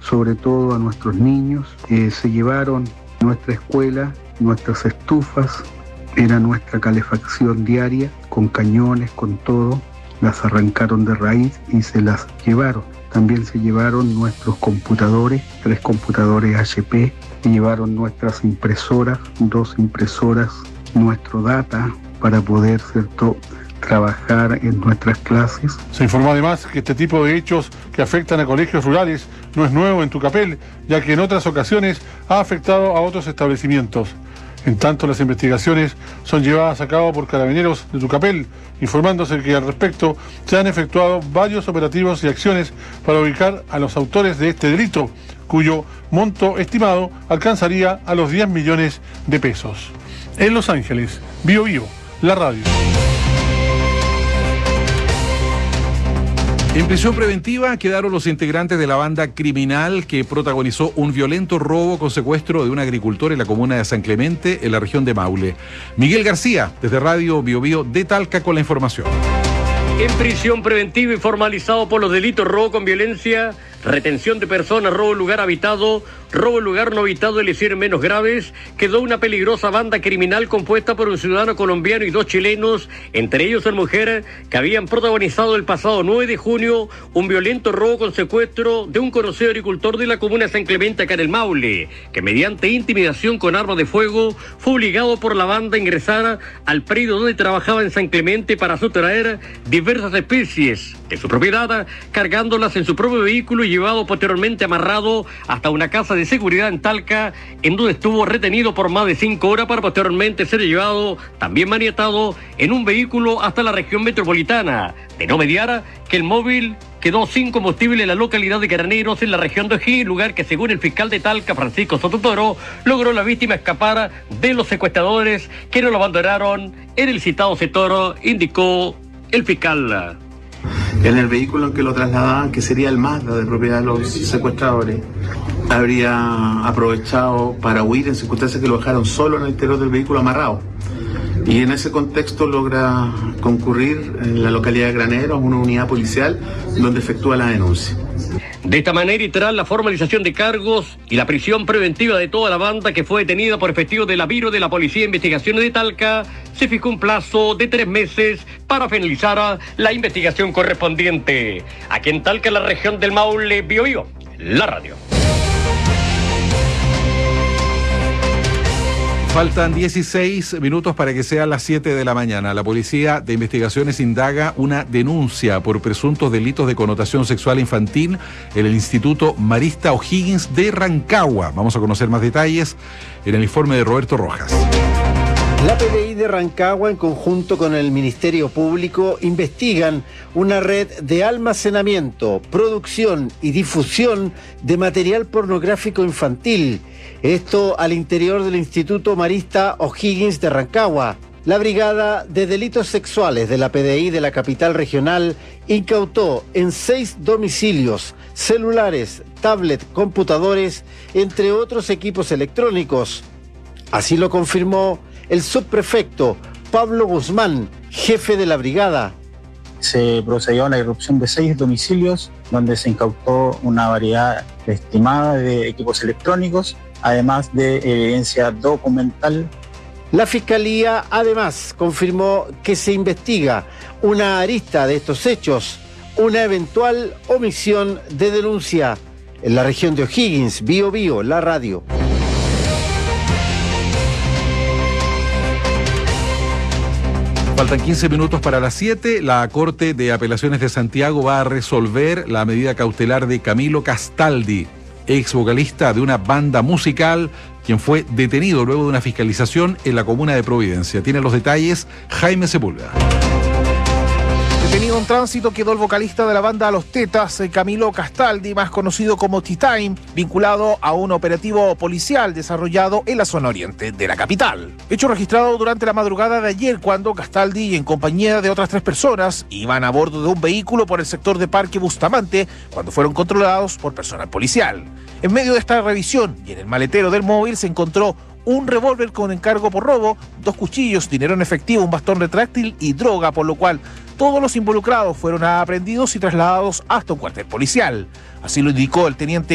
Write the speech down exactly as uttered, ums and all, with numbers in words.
sobre todo a nuestros niños. Eh, se llevaron nuestra escuela, nuestras estufas, era nuestra calefacción diaria, con cañones, con todo. Las arrancaron de raíz y se las llevaron. También se llevaron nuestros computadores, tres computadores H P, se llevaron nuestras impresoras, dos impresoras, nuestro data para poder, ¿cierto?, trabajar en nuestras clases. Se informó además que este tipo de hechos que afectan a colegios rurales no es nuevo en Tucapel, ya que en otras ocasiones ha afectado a otros establecimientos. En tanto, las investigaciones son llevadas a cabo por carabineros de Tucapel, informándose que al respecto se han efectuado varios operativos y acciones para ubicar a los autores de este delito, cuyo monto estimado alcanzaría a los diez millones de pesos. En Los Ángeles, Bio Bio, la radio. En prisión preventiva quedaron los integrantes de la banda criminal que protagonizó un violento robo con secuestro de un agricultor en la comuna de San Clemente, en la región de Maule. Miguel García, desde Radio Bio Bio de Talca, con la información. En prisión preventiva y formalizado por los delitos robo con violencia, retención de personas, robo en lugar habitado, robo en lugar no habitado y lesiones menos graves, quedó una peligrosa banda criminal compuesta por un ciudadano colombiano y dos chilenos, entre ellos una mujer, que habían protagonizado el pasado nueve de junio un violento robo con secuestro de un conocido agricultor de la comuna de San Clemente, acá en el Maule, que mediante intimidación con armas de fuego fue obligado por la banda a ingresar al predio donde trabajaba en San Clemente para sustraer diversas especies de su propiedad, cargándolas en su propio vehículo y llevado posteriormente amarrado hasta una casa de seguridad en Talca, en donde estuvo retenido por más de cinco horas para posteriormente ser llevado, también maniatado, en un vehículo hasta la región metropolitana. De no mediar que el móvil quedó sin combustible en la localidad de Caraneros, en la región de O'Higgins, lugar que, según el fiscal de Talca, Francisco Sototoro, logró la víctima escapar de los secuestradores que no lo abandonaron en el citado sector, indicó el fiscal. En el vehículo en que lo trasladaban, que sería el Mazda de propiedad de los secuestradores, habría aprovechado para huir en circunstancias que lo dejaron solo en el interior del vehículo amarrado. Y en ese contexto logra concurrir en la localidad de Graneros una unidad policial donde efectúa la denuncia. De esta manera, y tras la formalización de cargos y la prisión preventiva de toda la banda que fue detenida por efectivos de la Biro de la Policía de Investigaciones de Talca, se fijó un plazo de tres meses para finalizar la investigación correspondiente. Aquí en Talca, en la región del Maule, Bio Bio, la radio. Faltan dieciséis minutos para que sean las siete de la mañana. La Policía de Investigaciones indaga una denuncia por presuntos delitos de connotación sexual infantil en el Instituto Marista O'Higgins de Rancagua. Vamos a conocer más detalles en el informe de Roberto Rojas. La P D I de Rancagua, en conjunto con el Ministerio Público, investigan una red de almacenamiento, producción y difusión de material pornográfico infantil. Esto al interior del Instituto Marista O'Higgins de Rancagua. La Brigada de Delitos Sexuales de la P D I de la capital regional incautó en seis domicilios celulares, tablet, computadores, entre otros equipos electrónicos. Así lo confirmó el subprefecto Pablo Guzmán, jefe de la brigada. Se procedió a la irrupción de seis domicilios donde se incautó una variedad estimada de equipos electrónicos, además de evidencia documental. La Fiscalía además confirmó que se investiga una arista de estos hechos, una eventual omisión de denuncia. En la región de O'Higgins, Bio Bio, la radio. Faltan quince minutos para las siete. La Corte de Apelaciones de Santiago va a resolver la medida cautelar de Camilo Castaldi, ex vocalista de una banda musical, quien fue detenido luego de una fiscalización en la comuna de Providencia. Tiene los detalles Jaime Sepúlveda. Detenido en tránsito quedó el vocalista de la banda Los Tetas, Camilo Castaldi, más conocido como T-Time, vinculado a un operativo policial desarrollado en la zona oriente de la capital. Hecho registrado durante la madrugada de ayer, cuando Castaldi, en compañía de otras tres personas, iban a bordo de un vehículo por el sector de Parque Bustamante, cuando fueron controlados por personal policial. En medio de esta revisión y en el maletero del móvil se encontró un revólver con encargo por robo, dos cuchillos, dinero en efectivo, un bastón retráctil y droga, por lo cual todos los involucrados fueron aprehendidos y trasladados hasta un cuartel policial. Así lo indicó el teniente